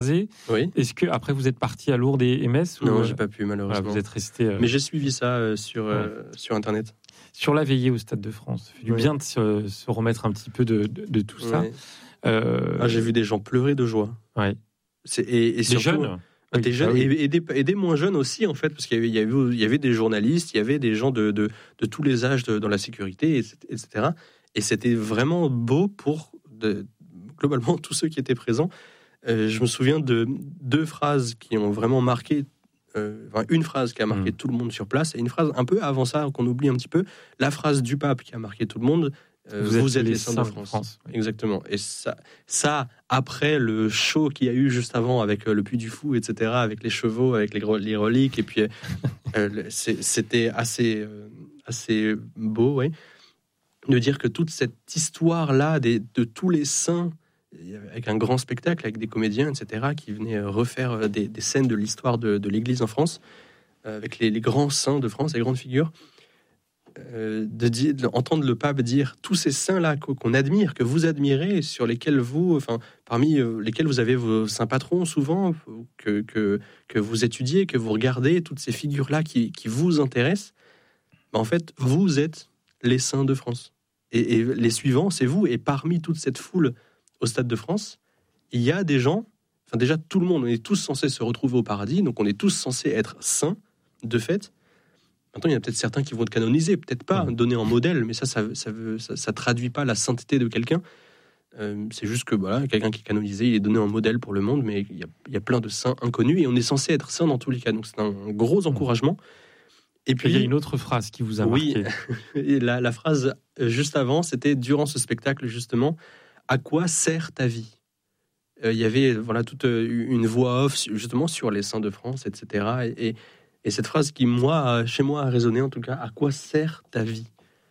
Oui. Est-ce que après vous êtes parti à Lourdes et Metz Non, j'ai pas pu malheureusement. Voilà, vous êtes resté. Mais j'ai suivi ça sur Internet. Sur la veillée au Stade de France, ça fait du bien de se remettre un petit peu de tout ça. J'ai vu des gens pleurer de joie. Ouais. Et surtout, des jeunes. Des jeunes et des moins jeunes aussi, en fait, parce qu'il y avait des journalistes, il y avait des gens de tous les âges dans la sécurité, etc. Et c'était vraiment beau pour globalement tous ceux qui étaient présents. Je me souviens de deux phrases qui ont vraiment marqué, une phrase qui a marqué tout le monde sur place, et une phrase un peu avant ça, qu'on oublie un petit peu, la phrase du pape qui a marqué tout le monde. Vous êtes les saints de France. Oui. Exactement. Et ça, après le show qu'il y a eu juste avant avec le Puy du Fou, etc., avec les chevaux, avec les reliques, et puis c'était assez beau, ouais, de dire que toute cette histoire-là de tous les saints, avec un grand spectacle, avec des comédiens, etc., qui venaient refaire des scènes de l'histoire de l'Église en France, avec les grands saints de France, les grandes figures, d'entendre le pape dire tous ces saints-là qu'on admire, que vous admirez, sur lesquels parmi lesquels vous avez vos saints patrons souvent, que vous étudiez, que vous regardez, toutes ces figures-là qui vous intéressent, en fait, vous êtes les saints de France. Et les suivants, c'est vous. Et parmi toute cette foule au Stade de France, il y a des gens, déjà tout le monde, on est tous censés se retrouver au paradis, donc on est tous censés être saints, de fait. Maintenant, il y en a peut-être certains qui vont être canonisés, peut-être pas donnés en modèle, mais ça traduit pas la sainteté de quelqu'un. C'est juste que voilà, quelqu'un qui est canonisé, il est donné en modèle pour le monde, mais il y a plein de saints inconnus et on est censé être saints dans tous les cas. Donc c'est un gros encouragement. Et puis il y a une autre phrase qui vous a marqué. Oui, la phrase juste avant, c'était durant ce spectacle justement, à quoi sert ta vie ? Il y avait toute une voix off justement sur les saints de France, etc. Et cette phrase qui, chez moi, a résonné, en tout cas, à quoi sert ta vie ?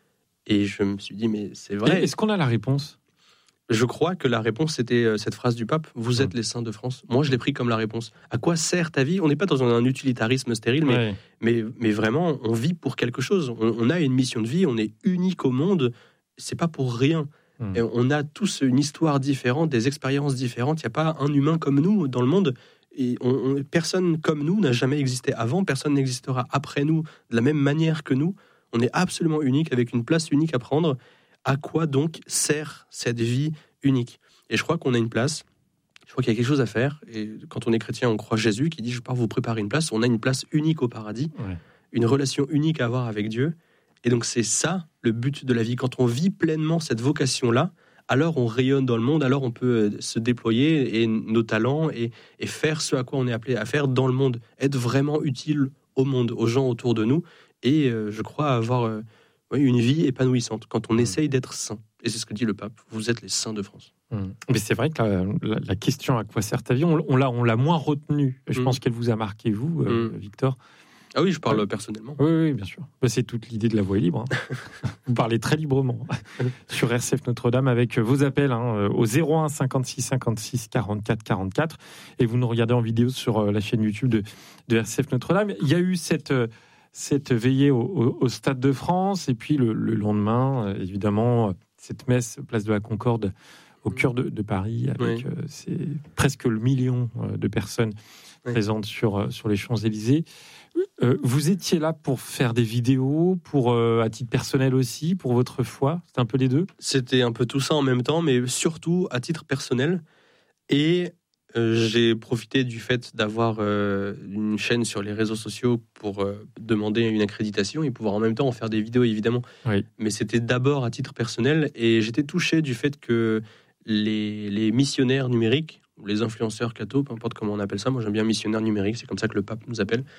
Et je me suis dit, mais c'est vrai. Est-ce qu'on a la réponse ? Je crois que la réponse, c'était cette phrase du pape, vous êtes les saints de France. Moi, je l'ai pris comme la réponse. À quoi sert ta vie ? On n'est pas dans un utilitarisme stérile, mais vraiment, on vit pour quelque chose. On a une mission de vie, on est unique au monde, c'est pas pour rien. Et on a tous une histoire différente, des expériences différentes. Il n'y a pas un humain comme nous dans le monde. Et personne comme nous n'a jamais existé avant, personne n'existera après nous de la même manière que nous. On est absolument unique, avec une place unique à prendre. À quoi donc sert cette vie unique ? Et je crois qu'on a une place, je crois qu'il y a quelque chose à faire. Et quand on est chrétien, on croit Jésus qui dit « je pars vous préparer une place ». On a une place unique au paradis, une relation unique à avoir avec Dieu. Et donc c'est ça le but de la vie. Quand on vit pleinement cette vocation-là, alors on rayonne dans le monde, alors on peut se déployer et nos talents et faire ce à quoi on est appelé à faire dans le monde, être vraiment utile au monde, aux gens autour de nous, et je crois avoir une vie épanouissante quand on essaye d'être saint. Et c'est ce que dit le pape, vous êtes les saints de France. Mais c'est vrai que la question à quoi sert ta vie, on l'a moins retenue. Je pense qu'elle vous a marqué, vous, Victor. Ah oui, je parle personnellement. Oui, bien sûr. C'est toute l'idée de la voix libre. Vous parlez très librement sur RCF Notre-Dame avec vos appels au 01 56 56 44 44 et vous nous regardez en vidéo sur la chaîne YouTube de RCF Notre-Dame. Il y a eu cette veillée au Stade de France et puis le lendemain, évidemment, cette messe place de la Concorde au cœur de Paris avec c'est presque le million de personnes présentes sur les Champs-Élysées. Vous étiez là pour faire des vidéos, à titre personnel aussi, pour votre foi ? C'était un peu les deux ? C'était un peu tout ça en même temps, mais surtout à titre personnel. Et j'ai profité du fait d'avoir une chaîne sur les réseaux sociaux pour demander une accréditation et pouvoir en même temps en faire des vidéos, évidemment. Oui. Mais c'était d'abord à titre personnel et j'étais touché du fait que les missionnaires numériques, ou les influenceurs cathos, peu importe comment on appelle ça, moi j'aime bien missionnaire numérique, c'est comme ça que le pape nous appelle,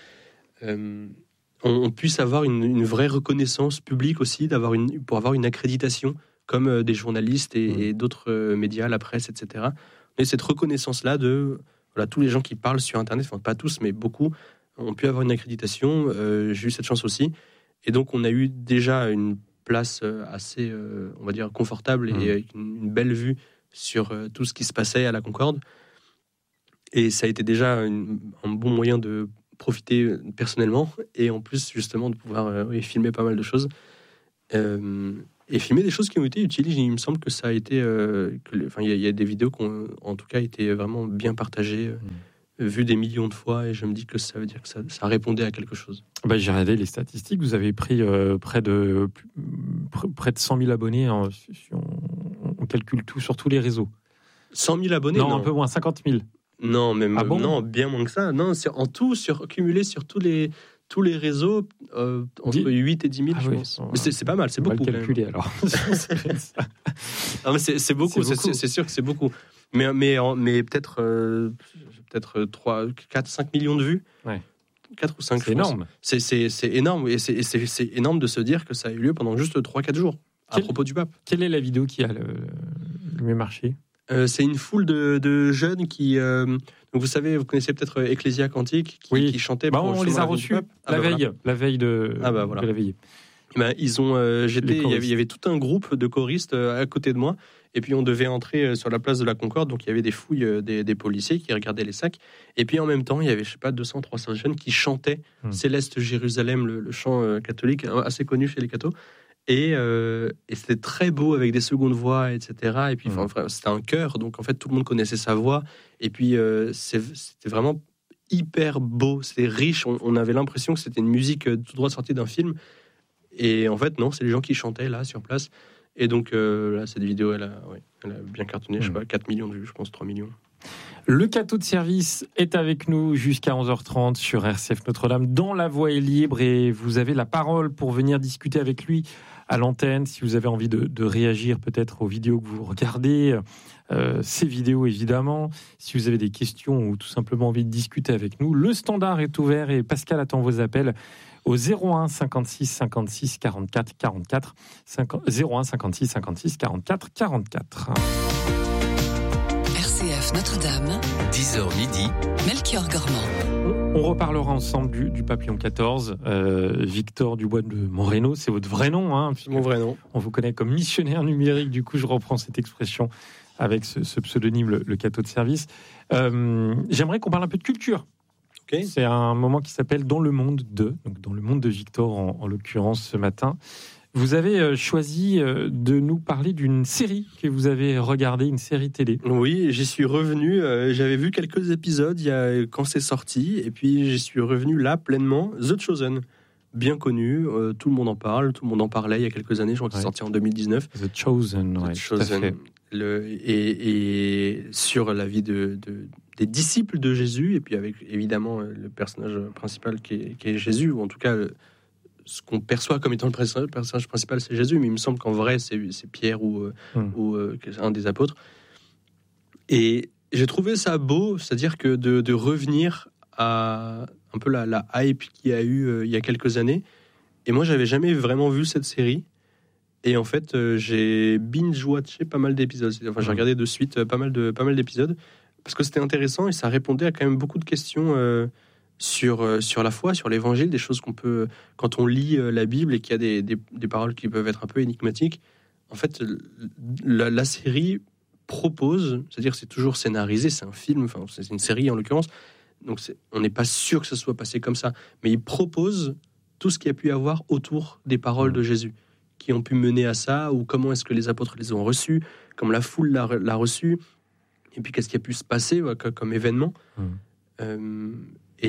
on puisse avoir une vraie reconnaissance publique aussi, pour avoir une accréditation comme des journalistes et d'autres médias, la presse, etc. Et cette reconnaissance-là de tous les gens qui parlent sur Internet, enfin pas tous, mais beaucoup, ont pu avoir une accréditation. J'ai eu cette chance aussi. Et donc on a eu déjà une place assez, on va dire, confortable et avec une belle vue sur tout ce qui se passait à la Concorde. Et ça a été déjà un bon moyen de profiter personnellement et en plus justement de pouvoir filmer pas mal de choses. et filmer des choses qui ont été utiles. Il me semble que ça a été, il y a des vidéos qui ont en tout cas été vraiment bien partagées, vues des millions de fois, et je me dis que ça veut dire que ça répondait à quelque chose. J'ai regardé les statistiques. Vous avez pris près de 100 000 abonnés. On calcule tout sur tous les réseaux. 100 000 abonnés? Non, un peu moins, 50 000. Non, même non, bien moins que ça. Non, c'est en tout cumulé sur tous les réseaux, entre 8 et 10 000, je pense. Mais c'est pas mal, c'est beaucoup. On va le calculer alors. Non, mais c'est beaucoup, c'est sûr que c'est beaucoup. Mais peut-être 3, 4, 5 millions de vues. Ouais. 4 ou 5, c'est énorme. C'est énorme, et c'est énorme de se dire que ça a eu lieu pendant juste 3-4 jours, à propos du pape. Quelle est la vidéo qui a le mieux marché? C'est une foule de jeunes qui... donc vous savez, vous connaissez peut-être Ecclesia Cantique, qui chantait... on les a reçus la veille de la veille. Ils ont, il y avait tout un groupe de choristes à côté de moi, et puis on devait entrer sur la place de la Concorde, donc il y avait des fouilles des policiers qui regardaient les sacs, et puis en même temps, il y avait, 200-300 jeunes qui chantaient Céleste Jérusalem, le chant catholique, assez connu chez les cathos. Et c'était très beau avec des secondes voix, etc. Et puis c'était un chœur, donc en fait tout le monde connaissait sa voix. Et puis c'était vraiment hyper beau, c'était riche. On avait l'impression que c'était une musique tout droit sortie d'un film. Et en fait non, c'est les gens qui chantaient là sur place. Et donc là, cette vidéo, elle a bien cartonné. Je sais pas, 4 millions de vues, je pense 3 millions. Le cateau de service est avec nous jusqu'à 11h30 sur RCF Notre-Dame, dans La Voix est libre, et vous avez la parole pour venir discuter avec lui à l'antenne. Si vous avez envie de réagir peut-être aux vidéos que vous regardez, ces vidéos évidemment, si vous avez des questions ou tout simplement envie de discuter avec nous, le standard est ouvert et Pascal attend vos appels au 01 56 56 44 44, 01 56 56 44 44. RCF Notre-Dame, 10h midi, Melchior Gormand. On reparlera ensemble du papillon 14, Victor Dubois de Moreno, c'est votre vrai nom, hein, c'est mon vrai nom. On vous connaît comme missionnaire numérique, du coup je reprends cette expression avec ce pseudonyme, le cateau de service. J'aimerais qu'on parle un peu de culture. Okay. C'est un moment qui s'appelle Dans le monde de, donc dans le monde de Victor en l'occurrence ce matin. Vous avez choisi de nous parler d'une série que vous avez regardée, une série télé. Oui, j'y suis revenu. J'avais vu quelques épisodes quand c'est sorti, et puis j'y suis revenu là pleinement. The Chosen, bien connu, tout le monde en parle, tout le monde en parlait il y a quelques années. Je crois que c'est sorti en 2019. The Chosen, The Chosen. Et sur la vie des disciples de Jésus, et puis avec évidemment le personnage principal qui est Jésus, ou en tout cas ce qu'on perçoit comme étant le personnage principal, c'est Jésus, mais il me semble qu'en vrai c'est Pierre ou un des apôtres. Et j'ai trouvé ça beau, c'est-à-dire que de revenir à un peu la hype qu'il y a eu il y a quelques années. Et moi j'avais jamais vraiment vu cette série. Et en fait, j'ai binge-watché pas mal d'épisodes. Enfin, j'ai regardé de suite pas mal d'épisodes parce que c'était intéressant et ça répondait à quand même beaucoup de questions sur la foi, sur l'évangile, des choses qu'on peut, quand on lit la Bible et qu'il y a des paroles qui peuvent être un peu énigmatiques. En fait, la série propose, c'est-à-dire c'est toujours scénarisé, c'est un film, enfin c'est une série en l'occurrence, donc on n'est pas sûr que ça soit passé comme ça, mais il propose tout ce qu'il y a pu y avoir autour des paroles de Jésus, qui ont pu mener à ça, ou comment est-ce que les apôtres les ont reçus, comment la foule l'a reçu, et puis qu'est-ce qui a pu se passer comme événement. Et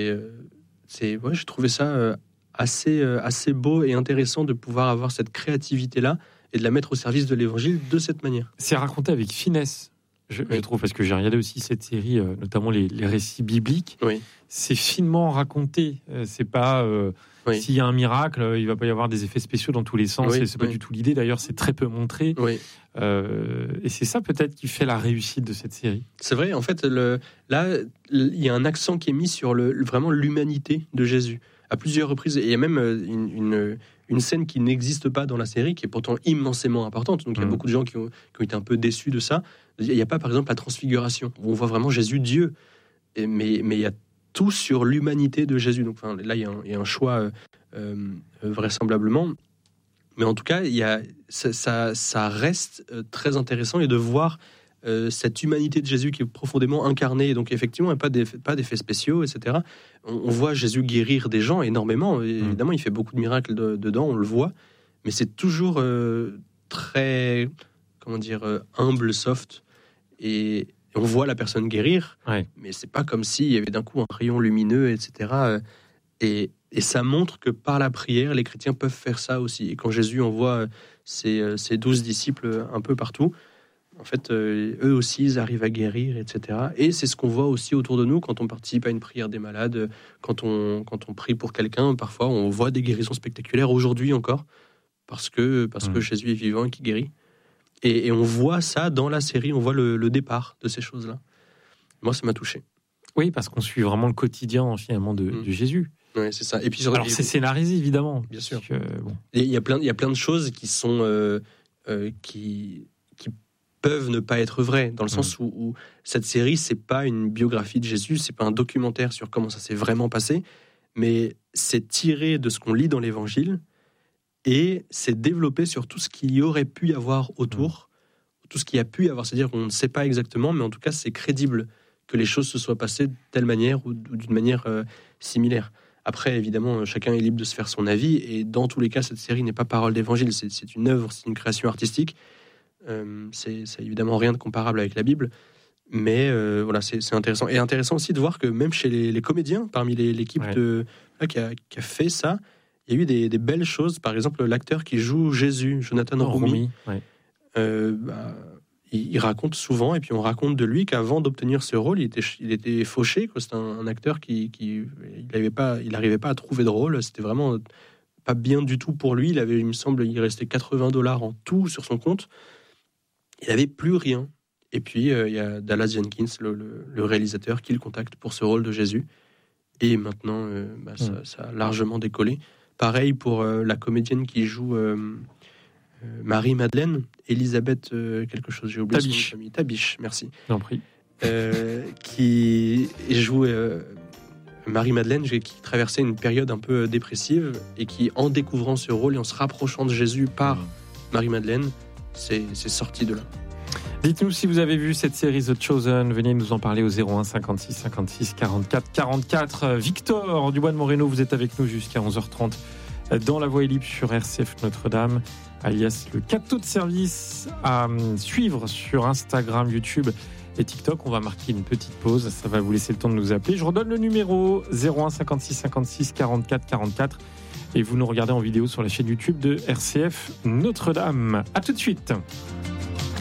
j'ai trouvé ça assez beau et intéressant de pouvoir avoir cette créativité-là et de la mettre au service de l'évangile de cette manière. C'est raconté avec finesse, je trouve, parce que j'ai regardé aussi cette série, notamment les récits bibliques. Oui. C'est finement raconté, c'est pas... S'il y a un miracle, il ne va pas y avoir des effets spéciaux dans tous les sens. Oui, c'est pas du tout l'idée. D'ailleurs, c'est très peu montré. Oui. Et c'est ça peut-être qui fait la réussite de cette série. C'est vrai. En fait, là, il y a un accent qui est mis sur vraiment l'humanité de Jésus à plusieurs reprises. Et il y a même une scène qui n'existe pas dans la série, qui est pourtant immensément importante. Donc il y a beaucoup de gens qui ont été un peu déçus de ça. Il n'y a pas, par exemple, la transfiguration, où on voit vraiment Jésus Dieu. Mais il y a tout sur l'humanité de Jésus. Donc, là, il y a un choix vraisemblablement. Mais en tout cas, ça reste très intéressant, et de voir cette humanité de Jésus qui est profondément incarnée. Et donc, effectivement, pas d'effets spéciaux, etc. On voit Jésus guérir des gens énormément. Évidemment, il fait beaucoup de miracles dedans, on le voit. mais c'est toujours très, humble, soft, et on voit la personne guérir, mais c'est pas comme s'il y avait d'un coup un rayon lumineux, etc. Et ça montre que par la prière, les chrétiens peuvent faire ça aussi. Et quand Jésus envoie ses 12 disciples un peu partout, en fait, eux aussi, ils arrivent à guérir, etc. Et c'est ce qu'on voit aussi autour de nous quand on participe à une prière des malades, quand on prie pour quelqu'un. Parfois, on voit des guérisons spectaculaires, aujourd'hui encore, parce que Jésus est vivant et qui guérit. Et on voit ça dans la série, on voit le départ de ces choses-là. Moi, ça m'a touché. Oui, parce qu'on suit vraiment le quotidien, finalement, de Jésus. Oui, c'est ça. Et puis, alors, c'est scénarisé, évidemment. Bien sûr. Bon. Et il y a plein de choses qui sont... qui peuvent ne pas être vraies, dans le sens où cette série, c'est pas une biographie de Jésus, c'est pas un documentaire sur comment ça s'est vraiment passé, mais c'est tiré de ce qu'on lit dans l'Évangile, et c'est développé sur tout ce qu'il y aurait pu y avoir autour, tout ce qu'il y a pu y avoir, c'est-à-dire qu'on ne sait pas exactement, mais en tout cas, c'est crédible que les choses se soient passées de telle manière ou d'une manière similaire. Après, évidemment, chacun est libre de se faire son avis, et dans tous les cas, cette série n'est pas parole d'évangile, c'est une œuvre, c'est une création artistique. C'est évidemment rien de comparable avec la Bible, mais voilà, c'est intéressant. Et intéressant aussi de voir que même chez les comédiens, parmi l'équipe qui a fait ça, il y a eu des belles choses. Par exemple, l'acteur qui joue Jésus, Jonathan Roumie, il raconte souvent, et puis on raconte de lui qu'avant d'obtenir ce rôle, il était fauché. C'est un acteur qui n'arrivait pas à trouver de rôle. C'était vraiment pas bien du tout pour lui. Il me semble, il restait $80 en tout sur son compte. Il n'avait plus rien. Et puis, il y a Dallas Jenkins, le réalisateur, qui le contacte pour ce rôle de Jésus. Et maintenant, ça a largement décollé. Pareil pour la comédienne qui joue Marie-Madeleine, Elisabeth quelque chose, j'ai oublié son nom de famille. Tabiche, merci. J'en prie. Qui joue Marie-Madeleine, qui traversait une période un peu dépressive, et qui, en découvrant ce rôle et en se rapprochant de Jésus par Marie-Madeleine, c'est sorti de là. Dites-nous si vous avez vu cette série The Chosen. Venez nous en parler au 01 56 56 44 44. Victor du Bois de Moreno, vous êtes avec nous jusqu'à 11h30 dans La Voix est libre sur RCF Notre-Dame, alias le cadeau de service à suivre sur Instagram, YouTube et TikTok. On va marquer une petite pause, ça va vous laisser le temps de nous appeler. Je redonne le numéro 01 56 56 44 44 et vous nous regardez en vidéo sur la chaîne YouTube de RCF Notre-Dame. À tout de suite.